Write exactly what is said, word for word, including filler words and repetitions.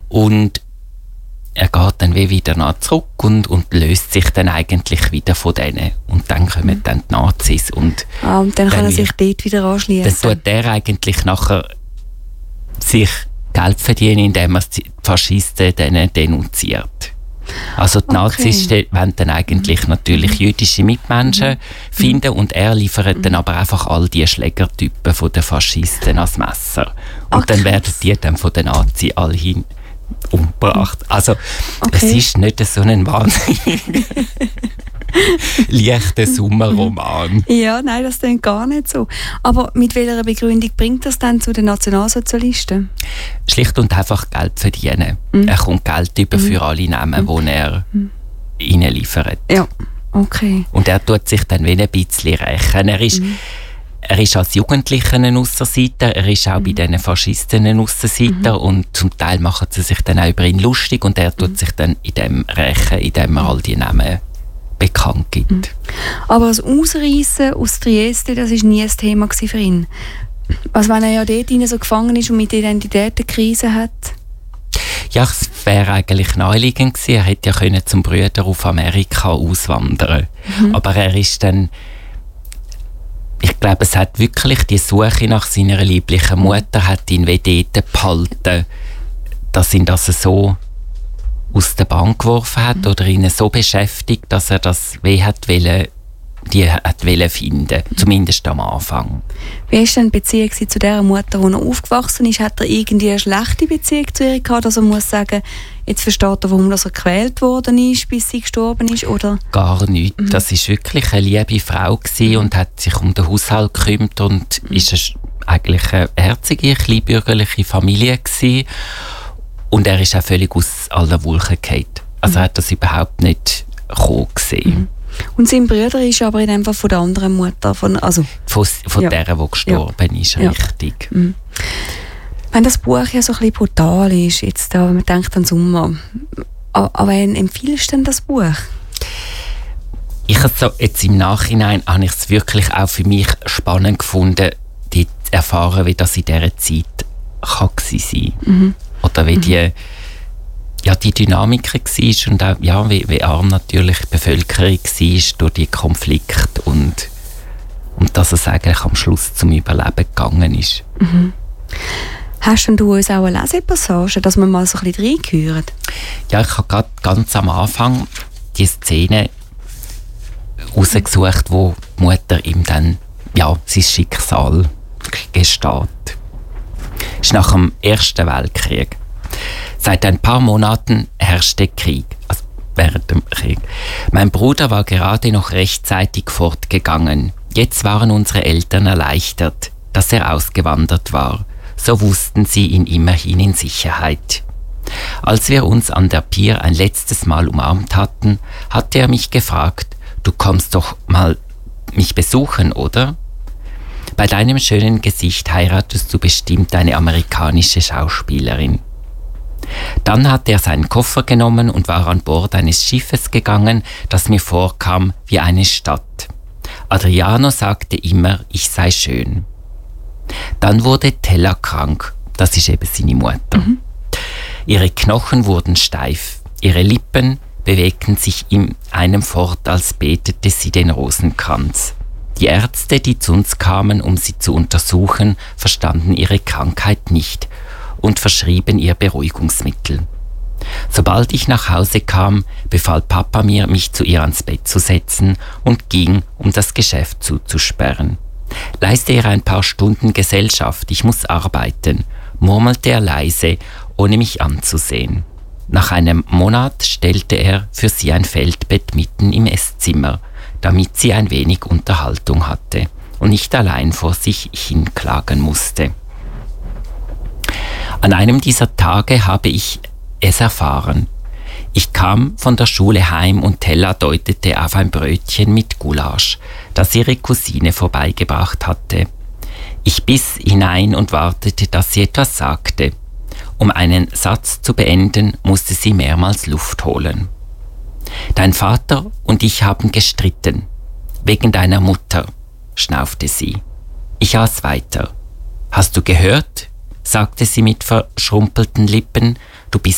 Und er geht dann wie wieder nach zurück und, und löst sich dann eigentlich wieder von denen. Und dann kommen mhm. dann die Nazis. Und, ah, und dann kann er sich dort wieder anschließen. Dann tut er eigentlich nachher sich Geld verdienen, indem er die Faschisten denen denunziert. Also die Nazis okay. wollen dann eigentlich mhm. natürlich jüdische Mitmenschen mhm. finden und er liefert mhm. dann aber einfach all die Schlägertypen von den Faschisten als Messer. Und okay. dann werden die dann von den Nazis alle hin umgebracht. Also okay. es ist nicht so ein wahnsinnig leichter Sommerroman. Ja, nein, das klingt gar nicht so. Aber mit welcher Begründung bringt das dann zu den Nationalsozialisten? Schlicht und einfach Geld verdienen. Mhm. Er kommt Geld über mhm. für alle Namen, mhm. die er mhm. reinliefert. Ja, okay. Und er tut sich dann wie ein bisschen rächen. Er ist mhm. Er ist als Jugendlicher ein Aussenseiter, er ist auch mhm. bei diesen Faschisten ein Aussenseiter mhm. und zum Teil machen sie sich dann auch über ihn lustig und er tut mhm. sich dann in dem rächen, in dem er all die Namen bekannt gibt. Mhm. Aber das Ausreissen aus Trieste, das war nie ein Thema für ihn. Also wenn er ja dort so gefangen ist und mit Identität eine Krise hat? Ja, es wäre eigentlich naheliegend gewesen. Er hätte ja können zum Brüder auf Amerika auswandern. Mhm. Aber er ist dann ich glaube, es hat wirklich die Suche nach seiner lieblichen Mutter hat ihn wie dort behalten, dass ihn das so aus der Bahn geworfen hat oder ihn so beschäftigt, dass er das wie hat wollen, die hat wollen finden, zumindest am Anfang. Wie war denn die Beziehung zu der Mutter, die er aufgewachsen ist? Hat er irgendwie eine schlechte Beziehung zu ihr gehabt, dass er muss sagen, jetzt versteht er, warum er gequält worden ist, bis sie gestorben ist? Oder? Gar nicht. Mhm. Das war wirklich eine liebe Frau gewesen und hat sich um den Haushalt gekümmert und mhm. ist eigentlich eine herzige, kleinbürgerliche Familie gewesen. Und er ist auch völlig aus aller Wolken gefallen. Also mhm. er hat das überhaupt nicht kommen gesehen. Mhm. Und sein Bruder ist aber in dem Fall von der anderen Mutter, von, also von, von ja. der, die gestorben ja. ist, richtig. Ja. Mhm. Wenn das Buch ja so ein bisschen brutal ist, jetzt, da, man denkt an Sommer, aber wen empfiehlst du denn das Buch? Ich so, jetzt im Nachhinein habe ich es wirklich auch für mich spannend gefunden, die zu erfahren, wie das in dieser Zeit kann sein kann. Mhm. Oder wie mhm. die ja, die Dynamik war und auch ja, wie, wie arm natürlich die Bevölkerung war durch die Konflikte und, und dass es eigentlich am Schluss zum Überleben gegangen ist. Mhm. Hast denn du uns auch eine Lesepassage, dass wir mal so ein bisschen reinhören? Ja, ich habe gerade ganz am Anfang die Szene rausgesucht, wo die Mutter ihm dann ja, sein Schicksal gesteht. Das ist nach dem Ersten Weltkrieg. Seit ein paar Monaten herrschte Krieg, also während dem Krieg. Mein Bruder war gerade noch rechtzeitig fortgegangen. Jetzt waren unsere Eltern erleichtert, dass er ausgewandert war. So wussten sie ihn immerhin in Sicherheit. Als wir uns an der Pier ein letztes Mal umarmt hatten, hatte er mich gefragt, du kommst doch mal mich besuchen, oder? Bei deinem schönen Gesicht heiratest du bestimmt eine amerikanische Schauspielerin. Dann hat er seinen Koffer genommen und war an Bord eines Schiffes gegangen, das mir vorkam wie eine Stadt. Adriano sagte immer, ich sei schön. Dann wurde Tella krank, das ist eben seine Mutter. Mhm. Ihre Knochen wurden steif, ihre Lippen bewegten sich in einem fort, als betete sie den Rosenkranz. Die Ärzte, die zu uns kamen, um sie zu untersuchen, verstanden ihre Krankheit nicht und verschrieben ihr Beruhigungsmittel. Sobald ich nach Hause kam, befahl Papa mir, mich zu ihr ans Bett zu setzen und ging, um das Geschäft zuzusperren. Leiste ihr ein paar Stunden Gesellschaft, ich muss arbeiten, murmelte er leise, ohne mich anzusehen. Nach einem Monat stellte er für sie ein Feldbett mitten im Esszimmer, damit sie ein wenig Unterhaltung hatte und nicht allein vor sich hinklagen musste. An einem dieser Tage habe ich es erfahren. Ich kam von der Schule heim und Tella deutete auf ein Brötchen mit Gulasch, das ihre Cousine vorbeigebracht hatte. Ich biss hinein und wartete, dass sie etwas sagte. Um einen Satz zu beenden, musste sie mehrmals Luft holen. Dein Vater und ich haben gestritten. Wegen deiner Mutter, schnaufte sie. Ich aß weiter. Hast du gehört? Sagte sie mit verschrumpelten Lippen. Du bist